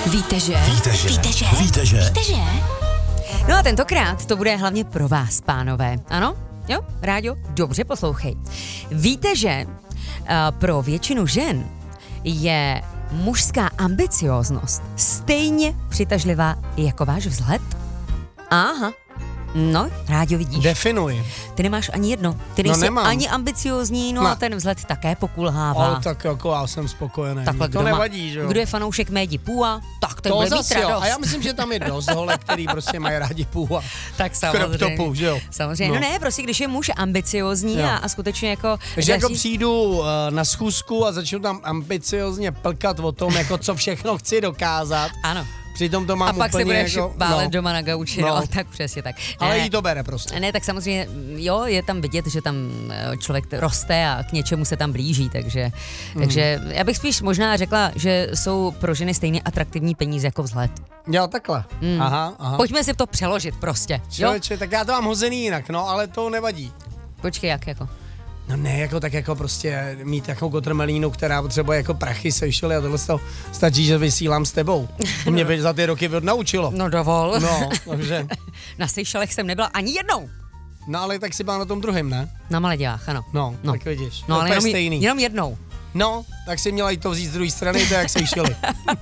Víte, že? Víte, že? No a tentokrát to bude hlavně pro vás, pánové. Ano? Jo? Ráďo? Dobře poslouchej. Víte, že pro většinu žen je mužská ambicióznost stejně přitažlivá jako váš vzhled? Aha. No, Ráďo, vidíš. Definuj. Ty nemáš ani jedno. Ty nejsi ani ambiciózní, no a ten vzhled také pokulhává. Ale tak jako já jsem spokojený. Takhle, to nevadí, že jo? Kdo je fanoušek médi půa, tak ten to bude mít zase jo. radost. A já myslím, že tam je dost holek, který prostě mají rádi půha. Tak samozřejmě. Kroptopu, že jo? Samozřejmě. No ne, prostě když je muž ambiciózní a skutečně jako... Takže jako přijdu na schůzku a začnu tam ambiciozně plkat o tom, jako co všechno chci dokázat. Ano. Přitom to mám a pak úplně se budeš jako, bálet doma na gauči, no, tak přesně tak. Ale jí to bere prostě. Ne, tak samozřejmě, jo, je tam vidět, že tam člověk roste a k něčemu se tam blíží, takže já bych spíš možná řekla, že jsou pro ženy stejně atraktivní peníze jako vzhled. Jo, takhle. Aha. Pojďme si to přeložit prostě, Člověče, tak já to mám hozený jinak, no, ale to nevadí. Počkej, jak jako? No ne, jako tak jako prostě mít takovou kotrmelínu, která potřebuje jako prachy, sešily a tohle to stačí, že vysílám s tebou. To mě by za ty roky naučilo. No dovol. No, takže. Na Seychelech jsem nebyla ani jednou. No ale tak si byla na tom druhém, ne? Na Maledivách, ano. No, tak vidíš. No ale stejný. jenom jednou. No, tak si měla jít to vzít z druhé strany, to jak Seychely.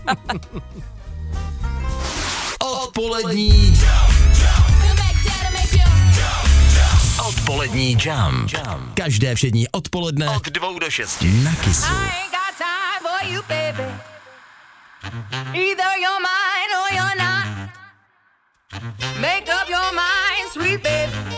Odpolední Jam. Každé všední odpoledne od 2 do 6 na Kissu. Either you're mine or you're not. Make up your mind, sweet baby.